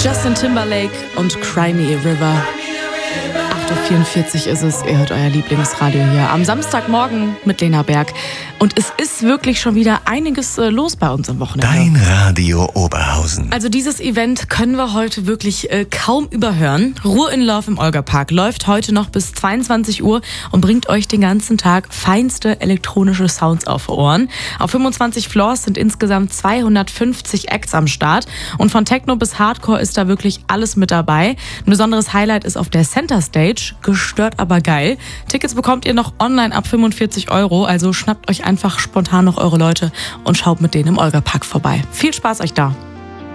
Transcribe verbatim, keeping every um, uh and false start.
Justin Timberlake und Cry Me a River. acht Uhr vierundvierzig ist es, ihr hört euer Lieblingsradio hier am Samstagmorgen mit Lena Berg. Und es ist wirklich schon wieder einiges äh, los bei uns am Wochenende. Dein Radio Oberhausen. Also dieses Event können wir heute wirklich äh, kaum überhören. Ruhr in Love im Olgapark läuft heute noch bis zweiundzwanzig Uhr und bringt euch den ganzen Tag feinste elektronische Sounds auf Ohren. Auf fünfundzwanzig Floors sind insgesamt zweihundertfünfzig Acts am Start. Und von Techno bis Hardcore ist da wirklich alles mit dabei. Ein besonderes Highlight ist auf der Center Stage. Gestört, aber geil. Tickets bekommt ihr noch online ab fünfundvierzig Euro. Also schnappt euch einfach spontan noch eure Leute und schaut mit denen im Olgapark vorbei. Viel Spaß euch da!